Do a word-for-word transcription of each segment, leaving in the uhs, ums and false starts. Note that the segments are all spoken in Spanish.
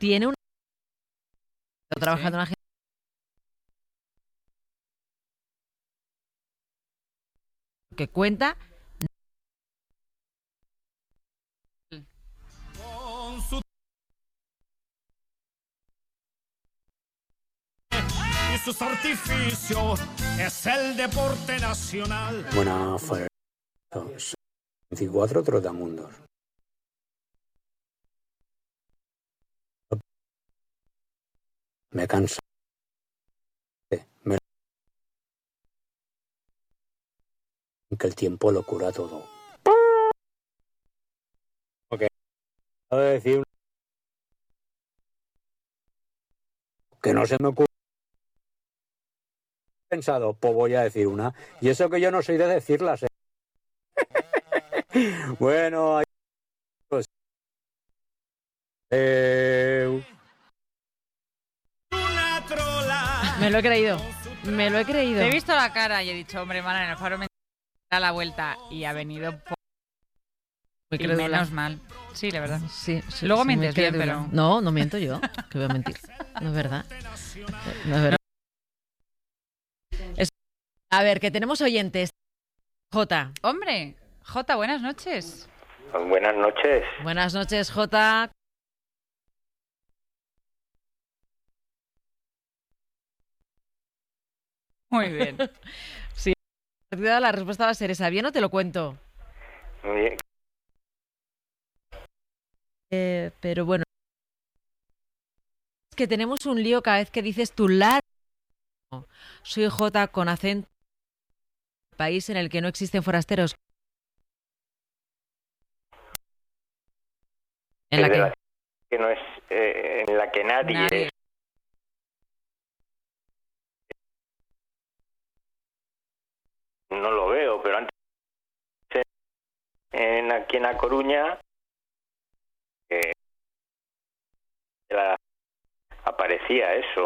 tiene una... Sí, trabajando sí. en una agencia que cuenta... Con su y sus artificios es el deporte nacional. Buena fue veinticuatro trotamundos. Me cansa. Me... Que el tiempo lo cura todo. Ok. Acabo de decir que no se me ocurre. Pensado, pues voy a decir una. Y eso que yo no soy de decirlas. ¿eh? Bueno, hay... pues... eh... Una trola. Me lo he creído. Me lo he creído. Te he visto la cara y he dicho, hombre, Mara, en el faro me da la vuelta y ha venido por... Muy y crédula. menos mal. Sí, la verdad. Sí, sí, Luego sí, muy mientes bien, crédula. pero... No, no miento yo. Que voy a mentir. No es verdad. No es verdad. Es- A ver, que tenemos oyentes. Jota. Hombre, Jota, buenas noches. Buenas noches. Buenas noches, Jota. Muy bien. Sí. La respuesta va a ser esa. ¿Bien o te lo cuento? Bien. Eh, pero bueno. Es que tenemos un lío cada vez que dices tu largo. Soy Jota con acento. País en el que no existen forasteros. En la Es de que... la que no es eh, en la que nadie, Nadie. es. No lo veo, pero antes en aquí en A Coruña eh, la- aparecía eso.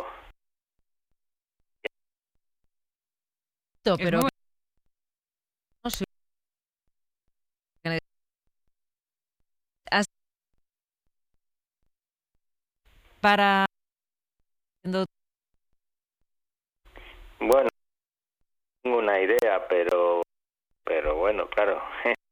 Es Pero muy- no soy- para Bueno, tengo una idea, pero pero bueno, claro.